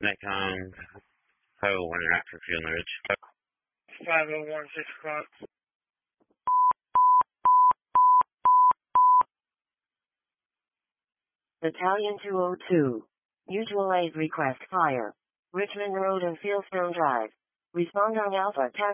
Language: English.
Nikon, Ho, 1 after Field Ridge. 501, 6 o'clock. Battalion 202. Mutual aid request fire. Richmond Road and Fieldstone Drive. Respond on Alpha.